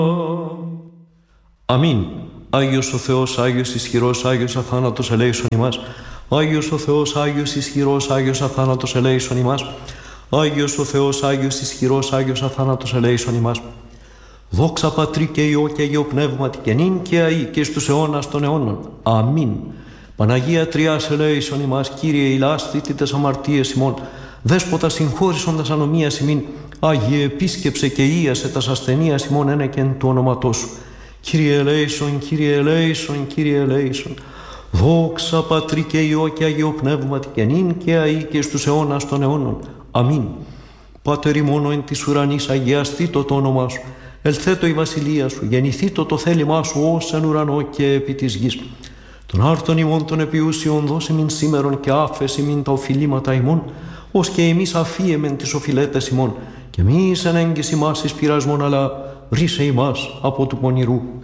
Αμήν. Άγιος ο Θεός, Άγιος ισχυρός, Άγιος αθάνατος ελέησον ημάς. Άγιος ο Θεός, Άγιος ισχυρός, Άγιος αθάνατος ελέησον ημάς. Άγιος ο Θεός, Άγιος ισχυρός, Άγιος αθάνατος ελέησον ημάς. Δόξα Πατρί και Υιό και Αγίο Πνεύματι και νυν και αεί και στους αιώνας των αιώνων. Αμήν. Παναγία Τριάς ελέησον ημάς, Κύριε ηλάσθητη τες αμαρτίες ημών, Δέσποτα συγχώρησον τας ανομίας ημίν, Άγιε επίσκεψε και ίασε τας ασθενείας ημών ένεκεν του ονόματός σου. Κύριε ελέησον, Κύριε ελέησον, Κύριε ελέησον. Δόξα Πατρί και Υιό και Αγίο Πνεύματι και νυν και αεί και στους αιώνας των αιώνων. Αμήν. Πάτερ ημών εν της ουρανής, αγιαστήτω το όνομά σου. Ελθέτω η βασιλεία σου, γεννηθήτω το θέλημά σου ως εν ουρανό και επί της γης. Των άρτων ημών των επιούσιων δώσε μην σήμερον και άφεση μην τα οφειλήματα ημών, ως και εμείς αφίεμεν τις οφειλέτες ημών, και μη εν έγκυς ημάς εις πειρασμόν, αλλά ρίσε ημάς από του πονηρού.